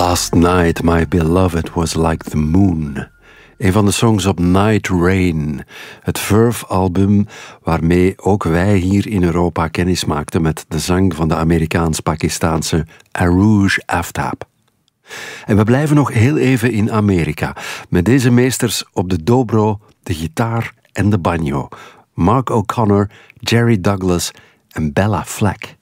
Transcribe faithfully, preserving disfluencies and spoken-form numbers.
Last night my beloved was like the moon. Een van de songs op Night Rain, het Verve-album waarmee ook wij hier in Europa kennis maakten met de zang van de Amerikaans-Pakistaanse Arooj Aftab. En we blijven nog heel even in Amerika, met deze meesters op de dobro, de gitaar en de banjo. Mark O'Connor, Jerry Douglas en Bella Fleck.